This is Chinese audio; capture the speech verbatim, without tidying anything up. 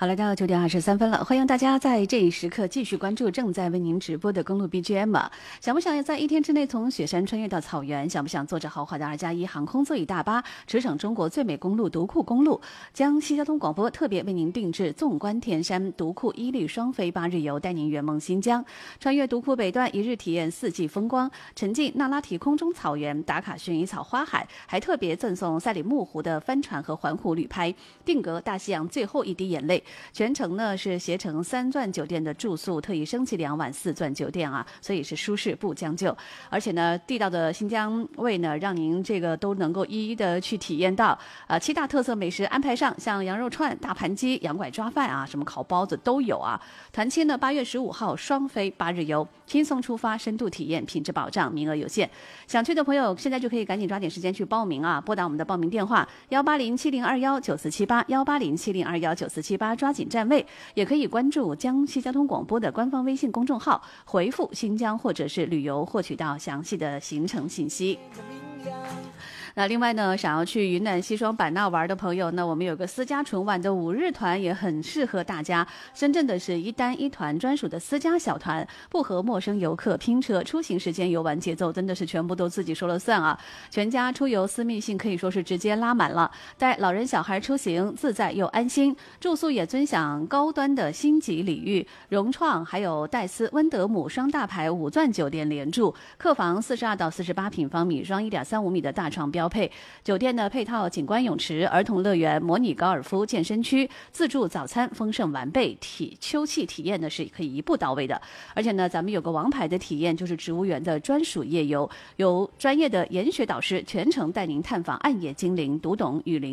好，来到九点二十三分了，欢迎大家在这一时刻继续关注正在为您直播的公路 B G M 啊！想不想在一天之内从雪山穿越到草原？想不想坐着豪华的二加一航空座椅大巴驰骋中国最美公路独库公路？江西交通广播特别为您定制纵观天山独库伊利双飞八日游，带您圆梦新疆，穿越独库北段，一日体验四季风光，沉浸那拉提空中草原，打卡薰衣草花海，还特别赠送赛里木湖的帆船和环湖旅拍，定格大西洋最后一滴眼泪。全程呢是携程三钻酒店的住宿，特意升级两晚四钻酒店啊，所以是舒适不将就。而且呢，地道的新疆味呢，让您这个都能够一一的去体验到。啊，七大特色美食安排上，像羊肉串、大盘鸡、羊拐抓饭啊，什么烤包子都有啊。团期呢，八月十五号双飞八日游，轻松出发，深度体验，品质保障，名额有限。想去的朋友，现在就可以赶紧抓紧时间去报名啊！拨打我们的报名电话幺八零七零二幺九四七八幺八零七零二幺九四七八。抓紧站位，也可以关注江西交通广播的官方微信公众号，回复新疆或者是旅游，获取到详细的行程信息。那另外呢，想要去云南西双版纳玩的朋友呢，我们有个私家纯玩的五日团，也很适合大家。深圳的是一单一团专属的私家小团，不和陌生游客拼车，出行时间游玩节奏真的是全部都自己说了算啊！全家出游私密性可以说是直接拉满了，带老人小孩出行自在又安心，住宿也尊享高端的星级礼遇，融创还有戴斯温德姆双大牌五钻酒店联住，客房四十二到四十八平方米，双一点三五米的大床标。标配酒店的配套景观泳池、儿童乐园、模拟高尔夫、健身区、自助早餐丰盛完备，体休憩体验呢是可以一步到位的。而且呢，咱们有个王牌的体验，就是植物园的专属夜游，由专业的研学导师全程带您探访暗夜精灵，读懂雨林。